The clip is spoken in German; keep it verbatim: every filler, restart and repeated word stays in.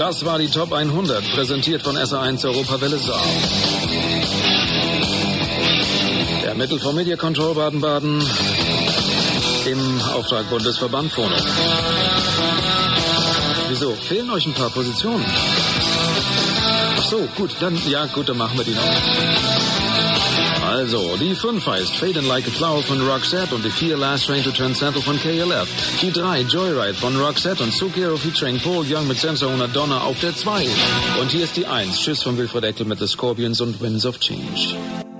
Das war die Top hundert, präsentiert von S A eins Europawelle Saar. Der Mittel vom Media Control Baden-Baden im Auftrag Bundesverband Phono. Wieso? Fehlen euch ein paar Positionen? Ach so, gut, dann, ja, gut, dann machen wir die noch. Also, die fünf heißt Fading Like a Flower von Roxette und die vier Last Train to Transcendental von K L F. Die drei Joyride von Roxette und Sukiro featuring Paul Young mit Sensor und Donna auf der zwei. Und hier ist die eins, Tschüss von Wilfried Eckel mit The Scorpions und Winds of Change.